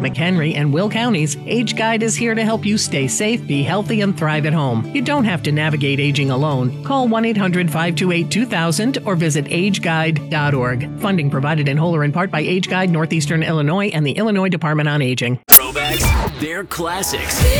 McHenry, and Will counties, Age Guide is here to help you stay safe, be healthy, and thrive at home. You don't have to navigate aging alone. Call 1-800-528-2000 or visit ageguide.org. Funding provided in whole or in part by Age Guide Northeastern Illinois and the Illinois Department on Aging. Throwbacks, they're classics.